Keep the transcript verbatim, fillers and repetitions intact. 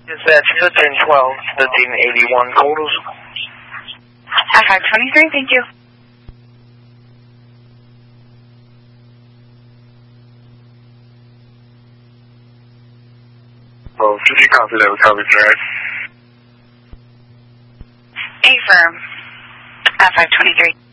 Dispatch fifteen twelve, fifteen eighty-one quarters. At five twenty-three, thank you. Oh, did you copy that with Copy Drive? Affirm. At five twenty-three.